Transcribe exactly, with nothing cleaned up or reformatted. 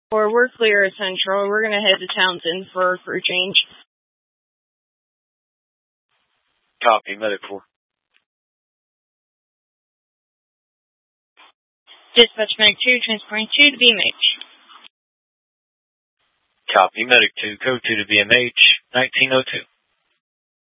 Or we're clear at Central. We're going to head to Townsend for a crew change. Copy, Medic four. Dispatch Medic two, transporting two to B M H. Copy, Medic two, code two to B M H, nineteen oh two.